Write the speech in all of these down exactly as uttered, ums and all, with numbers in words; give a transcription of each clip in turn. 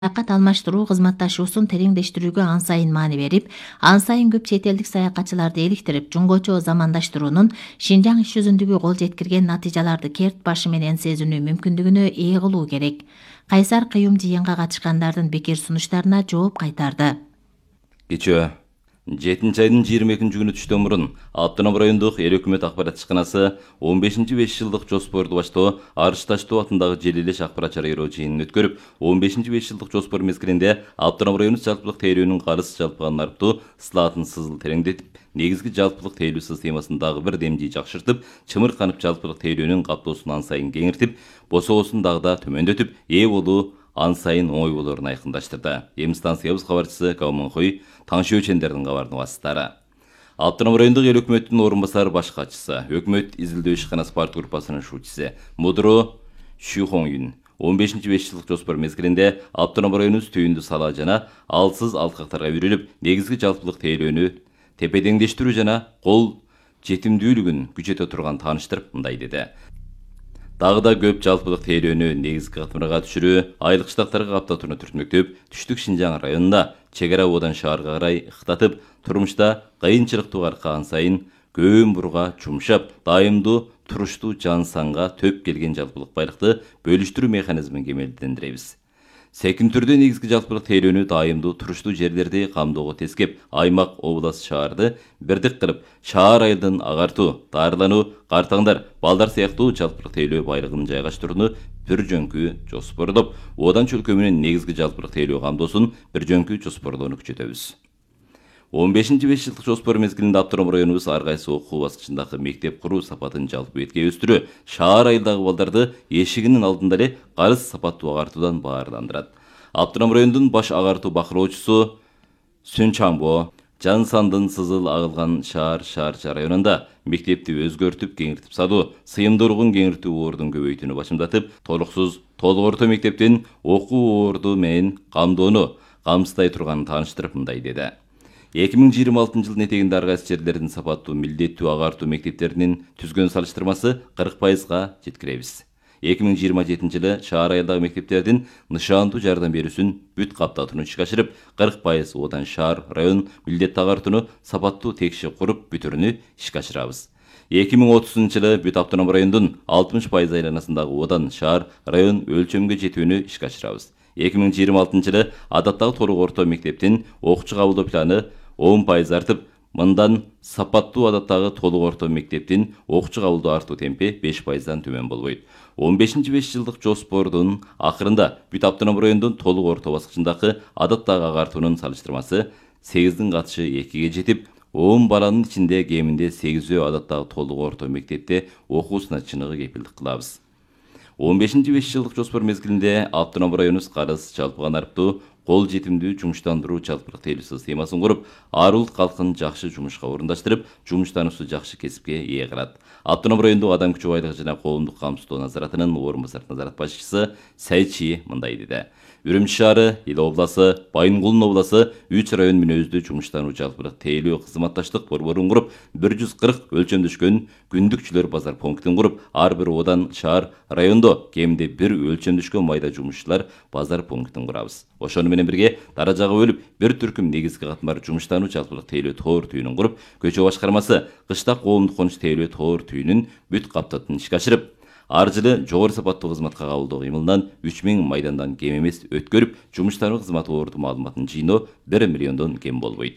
саякат алмаштыруу кызматташуусун тереңдештирүүгө ан сайын маани берип, ан сайын көп чет элдик саякатчыларды эликтирип, жуңгочо замандаштыруунун Шинжаң иш жүзүндөгү кол жеткирген натыйжаларды керт башы менен сезинүү мүмкүндүгүнө ээ кылуу керек. Кайсар кыюм жыйынга катышкандардын пикир сунуштарына жооп кайтарды. Кечээ жетинчи айдын жыйырма экинчи күнү түштөн мурун Автоном райондук эл өкмөт акпарат ишканасы он бешинчи беш жылдык жоспорду баштоо Арыш Таштоо атындагы желилеш акпарат чарайроо жыйынын өткөрүп, он бешинчи беш жылдык жоспор мезгилинде Автоном району жалпылык тейлөөнүн карыз жалпыга нарптуу слатын сызыл тереңдетип, негизги жалпылык тейлөө системасын дагы бир демдей жакшыртып, чымыр канып жалпылык тейлөөнүн каптоосун ан сайын кеңиртип, босоосун дагы да төмөндөтүп, ээ болуу ан сайын оңой болоорун айкындаштырды. Эми станциябыз кабарчысы Кауманхой Таңшы Өчендердин кабардын васыттары. Автоном райондук эл өкмөттүн орун басары баш катчысы, өкмөт изилдөө ишканасы парт группасынын шуучусу Мудро Шухоңюн он бешинчи беш жылдык жоспор мезгилинде Автоном району түйүндү сала жана алсыз алкактарга үйрүлүп, негизги жалпылык тейлөөнү тепедеңдештирүү жана кол жетимдүүлүгүн күчөтө турган тааныштырып мындай деди. Дагы да көп жалпылык тейлөөнү негизги катмырга түшүрүү, айлык штаттарга каптатууну түртмөктөп, түштүк Шинжаң районунда чек ара одан шаарга карай ыктатып, турмушта кыйынчылыктуу арка ан сайын көөн бурга чумшап, дайымдуу туруштуу жан санга төп келген жалпылык байлыкты бөлүштүрүү механизмин кемелдендиребиз. Секин түрдө негизги жалпылык тейлөөнү дайымдуу туруштуу жерлерди камдоого тескеп, аймак, область, шаарды бирдик кылып, шаар айылдын агартуу, дарылануу, картаңдар, балдар сыяктуу жалпылык тейлөө байлыгын жайгаштырууну бир жөнкү жоспордоп, одан чөлкөмүнүн негизги жалпылык тейлөө камдоосун бир жөнкү жоспордоону күчөтөбүз. он бешинчи беш жылдык жоспор мезгилинде Автоном районубуз ар кайсы окуу баскычындагы мектеп куруу сапатын жалпы бетке өстүрүү, шаар айылдагы балдарды эшигинин алдында эле карыз сапаттуу агартуудан баарландырат. Автоном райондун баш агартуу бакылоочусу Сүнчамбо жан сандын сызыл агылган шаар шаар районунда мектепти өзгөртүп, кеңиртип салуу, сыйымдуулугун кеңиртүү ордун көбөйтүүнү башымдатып, толуксуз толук орто мектептин окуу орду менен камдоону камсыздай турганын тааныштырып мындай деди. эки миң жыйырма алтынчы жылдын этегинде ар кайсы жерлердин сапаттуу милдеттүү агартуу мектептеринин түзгөн салыштырмасы кырк пайызга жеткиребиз. эки миң жыйырма жетинчи жылы шаар айылдагы мектептердин нышандуу жардам берүүсүн бүт каптатууну ишке ашырып, кырк пайыз одан шаар район милдеттүү агартууну сапаттуу текши куруп бүтүрүүнү ишке ашырабыз. эки миң отузунчу жылы бүт Автоном райондун алтымыш пайыз айланасындагы одан шаар район өлчөмгө жетүүнү ишке ашырабыз. эки миң жыйырма алтынчы жылы адаттагы толук орто мектептин окуучу кабылдоо планы он пайыз артып, мындан сапаттуу адаттагы толук орто мектептин окуучу кабылдоо артуу темпи беш пайыздан төмөн болбойт. он бешинчи беш жылдык жоспордун акырында бүт Автоном райондун толук орто баскычындагы адаттагы агартуунун салыштырмасы сегиздин катышы экиге жетип, он баланын ичинде кеминде сегизөө адаттагы толук орто мектепте окуусуна чыныгы кепилдик кылабыз. он бешинчи беш жылдык жоспор мезгилинде Автоном районубуз карыз жалпыга нарптуу кол жетимдүү жумуштандыруу жалпылык тейлөө системасын куруп, ар улут калкын жакшы жумушка орундаштырып, жумуштануусу жакшы кесипке ээ кылат. Автоном райондук адам күчү байлыгы жана коомдук камсыздоо назаратынын орун басар назарат башчысы Сайчи мындай деди. Үрүмчү шаары, Ил обласы, Байынгулдун обласы үч район мүнөздүү жумуштануу жалпылык тейлөө кызматташтык борборун куруп, бир жүз кырк өлчөмдөшкөн күндүкчүлөр базар пунктин куруп, ар бир одан шаар райондо кеминде бир өлчөмдөшкөн майда жумушчулар базар пунктин курабыз. Ошону менен бирге даражага бөлүп, бир түркүм негизги катмар жумуштануу жалпылык тейлөө тоор түйүнүн куруп, көчө башкармасы кыштак коомдук конуш тейлөө тоор түйүнүн бүт каптатууну ишке ашырып, ар жылы жогору сапаттуу кызматка кабылдоо кыймылынан үч миң майдандан кем эмес өткөрүп, жумуштануу кызматы орду маалыматын жыйноо бир миллиондон кем болбойт.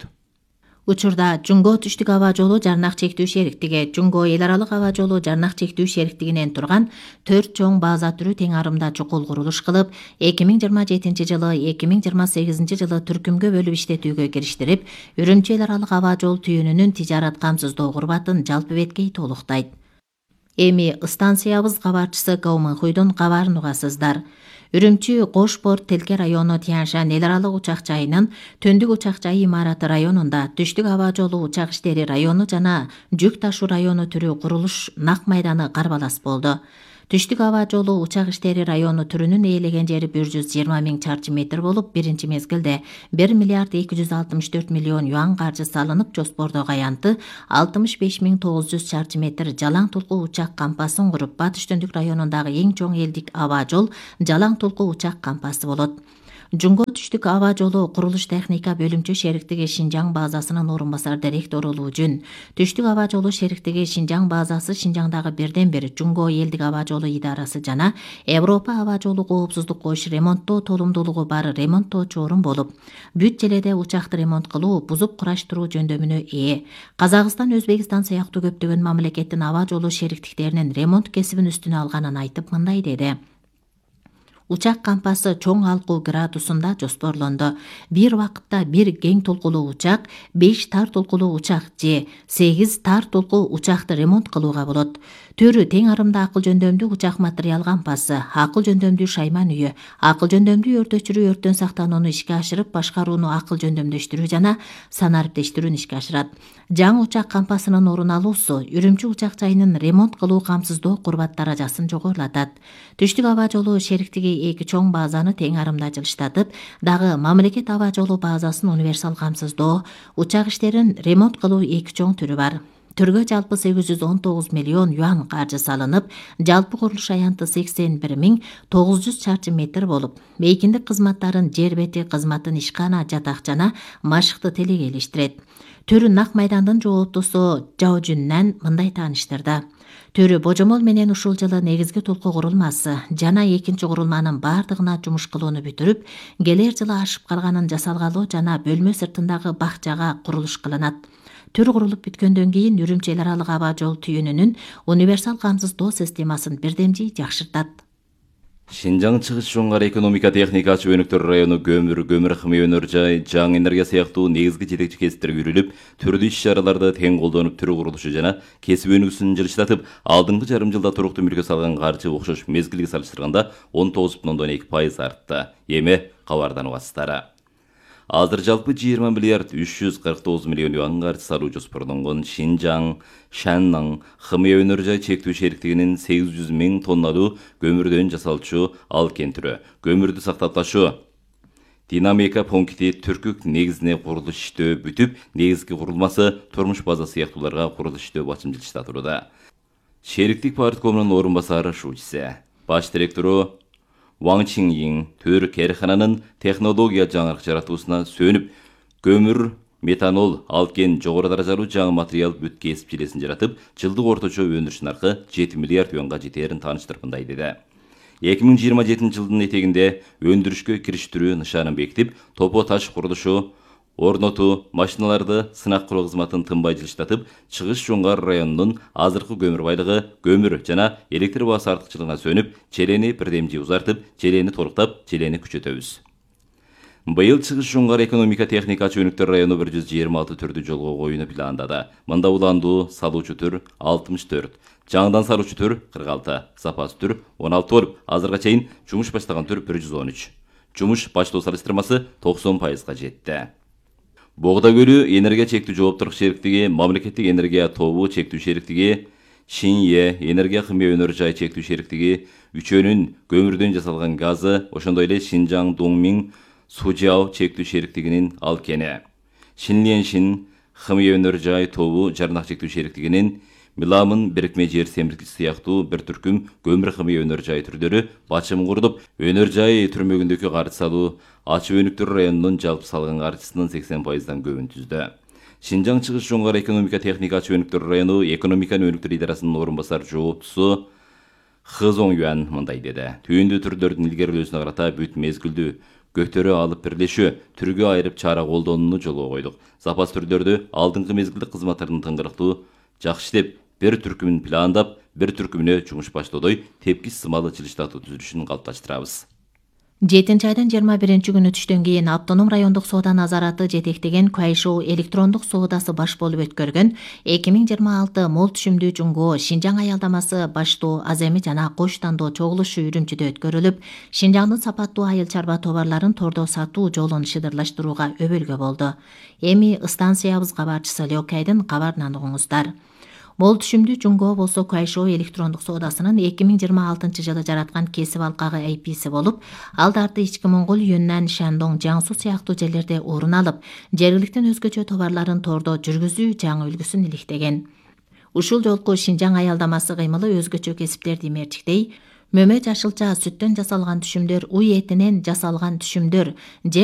Учурда Жуңго түштүк аба жолу жарнак чектүү шериктиги, Жуңго эл аралык аба жолу жарнак чектүү шериктигинен турган төрт чоң база түрү тең арымда чукул курулуш кылып, эки миң жыйырма жетинчи жылы эки миң жыйырма сегизинчи жылы түркүмгө бөлүп иштетүүгө кириштирип, Үрүмчү эл аралык аба жол түйүнүнүн тижарат камсыздоо курбатын жалпы беткей толуктайт. Эми станциябыз кабарчысы Кауманхойдон кабарын угасыздар. Үрүмчү Кош порт Телке району Тяншан эл аралык учак жайынын Төндүк учак жайы имараты районунда, Түштүк аба жолу учак иштери району жана жүк ташуу району түрү курулуш нак майданы карбалас болду. Түштүк аба жолу учак иштери району түрүнүн ээлеген жери бир жүз жыйырма миң чарчы метр болуп, биринчи мезгилде бир миллиард эки жүз алтымыш төрт миллион юан каржы салынып, жоспордогу аянты алтымыш беш миң тогуз жүз чарчы метр жалаң тулкуу учак кампасын куруп, Батыш Төндүк районундагы эң чоң элдик аба жол жалаң тулкуу учак кампасы болот. Жунго түштүк аба жолу курулуш техника бөлүмчө шериктиги Шинжаң базасынын орун басар директору Лу Жүн түштүк аба жолу шериктиги Шинжаң базасы Шинжаңдагы бирден бир Жунго элдик аба жолу идарасы жана Европа аба жолу коопсуздук коюш ремонттоо толумдуулугу бар ремонттоочу орун болуп, бүт желеде учакты ремонт кылуу, бузуп кураштыруу жөндөмүнө ээ. Казакстан, Өзбекстан сыяктуу көптөгөн мамлекеттин аба жолу шериктиктеринин ремонт кесибин үстүнө алганын айтып мындай деди. Учак кампасы чоң алкуу градусунда жоспорлонду. Бир убакытта бир кең толкулуу учак, беш тар толкулуу учак же сегиз тар толкуу учакты ремонт кылууга болот. Төрү тең арымда акыл жөндөмдүү учак материал кампасы, акыл жөндөмдүү шайман үйү, акыл жөндөмдүү өртөчүрүү өрттөн сактанууну ишке ашырып, башкарууну акыл жөндөмдөштүрүү жана санариптештирүүнү ишке ашырат. Жаңы учак кампасынын орун алуусу Үрүмчү учак жайынын ремонт кылуу камсыздоо курбат даражасын жогорулатат. Түштүк аба жолу шериктиги эки чоң базаны тең арымда жылыштатып, дагы мамлекет аба жолу базасын универсал камсыздоо, учак иштерин ремонт кылуу эки чоң түрү бар. Түргө жалпы сегиз жүз он тогуз миллион юан каржы салынып, жалпы курулуш аянты сексен бир миң тогуз жүз чарчы метр болуп, мейкиндик кызматтарын жер бети кызматын ишкана, жатак жана машыкты телегейлештирет. Төрү нак майдандын жооптусу Жао Жүннан мындай тааныштырды. Төрү божомол менен ушул жылы негизги толку курулмасы жана экинчи курулманын бардыгына жумуш кылууну бүтүрүп, келер жылы ашып калганын жасалгалоо жана бөлмө сыртындагы бакчага курулуш кылынат. Төр курулуп бүткөндөн кийин Үрүмчү эл аралык аба жол түйүнүнүн универсал камсыздоо системасын бирдемжий жакшыртат. Шинжаң чыгыш жоңгар экономика техникачы өнүктөр району көмүр, көмүр химия өнөр жай, жаңы энергия сыяктуу негизги жетекчи кесиптер үйрүлүп, түрдүү иш-чараларда тең колдонуп, төр курулушу жана кесип өнүгүүсүн жылыштатып, алдыңкы жарым жылда туруктуу мүлккө салган каржы окшош мезгилге салыштырганда он тогуз бүтүн ондон эки пайыз артты. Эми кабардан угасыздар. Азыр жалпы жыйырма миллиард үч жүз кырк тогуз миллион юан каржы салуу жоспорлонгон Шинжаң, Шанның химия өнөр жай чектүү шериктигинин сегиз жүз миң тонналуу көмүрдөн жасалчу алкен түрү, көмүрдү сактапташуу динамика пункти түркүк негизине курулуш иштөө бүтүп, негизги курулмасы турмуш база сыяктууларга курулуш иштөө бачым жылыштатууда. Шериктик парткомунун орун басары Шучсе, баш директору Ваң Чинйин төр керхананын технология жаңырык жаратуусуна сөнүп, көмүр, метанол, алкен жогору даражалуу жаңы материал бүт кесип желесин жаратып, жылдык орточо өндүрүш наркы жети миллиард юанга жетерин тааныштырып мындай деди. эки миң жыйырма жетинчи жылдын этегинде өндүрүшкө кириштирүү нышанын бекитип, топо таш курулушу, орнотуу, машиналарды сынак кылуу кызматын тынбай жылыштатып, Чыгыш жоңгар районунун азыркы көмүр байлыгы, көмүр жана электр баасы артыкчылыгына сөнүп, желени бирдемжий узартып, желени толуктап, желени күчөтөбүз. Быйыл Чыгыш жоңгар экономика техникачы өнүктөр району бир жүз жыйырма алты түрдү жолго коюуну пландады. Мында уландуу салуучу түр алтымыш төрт, жаңыдан салуучу түр кырк алты, запас түр он алты болуп, азырга чейин жумуш баштаган түр бир жүз он үч. Жумуш баштоо салыштырмасы токсон пайызга жетти. Богда көлү энергия чектүү жооптуулук шериктиги, мамлекеттик энергия тобу чектүү шериктиги, Шинье энергия химия өнөр жай чектүү шериктиги, үчөөнүн көмүрдөн жасалган газы, ошондой эле Шинжаң Доңмиң Сужао чектүү шериктигинин алкени, Шинленшин химия өнөр жай тобу жарнак чектүү шериктигинин Миламын бирикме жер семирткичи сыяктуу бир түркүм көмүр химия өнөр жай түрдөрү бачым курдуп, өнөр жай түрмөгүндөгү каржы салуу Ачы өнүктөр районунун жалпы салган каржысынын сексен пайыздан көбүн түздү. Шинжаң Чыгыш жоңгар экономика техникачы өнүктөр району экономиканы өнүктүр идарасынын орун басар жооптусу Хызоң Юан мындай деди. Түйүндүү түрдөрдүн илгерилөөсүнө карата бүт мезгилдүү көтөрө алып бирлешүү, түргө айырып чара колдонууну жолго койдук. Запас түрдөрдү алдыңкы мезгилдик кызматтардын тыңгырыктуу жакшы иштеп, бир түркүмүн пландап, бир түркүмүнө жумуш баштоодой тепкич сымалы жылыштатуу түзүлүшүн калыпташтырабыз. жетинчи айдын жыйырма биринчи күнү түштөн кийин автоном райондук соода назараты жетектеген Куайшоу электрондук соодасы баш болуп өткөргөн эки миң жыйырма алты мол түшүмдүү Жунго Шинжаң аялдамасы баштоо Аземи жана кош тандоо чогулушу Үрүмчүдө өткөрүлүп, Шинжаңдын сапаттуу айыл чарба товарларын тордо сатуу жолун шыдырлаштырууга өбөлгө болду. Эми станциябыз кабарчысы Лёкайдын кабарынан угуңуздар. Мол түшүмдүү Жунго болсо Куайшоу электрондук соодасынын эки миң жыйырма алтынчы жылы жараткан кесип алкагы эй пи-си болуп, алдарты ички Моңгол, Юннан, Шандong, Жаңсу сыяктуу жерлерде орун алып, жергиликтин өзгөчө товарларын тордо жүргүзүү жаңы үлгүсүн иликтеген. Ушул жолку Шинжаң аялдамасы кыймылы өзгөчө кесиптерди мерчиктей, мөмө жашылча сүттөн жасалган түшүмдөр, уй этинен жасалган түшүмдөр же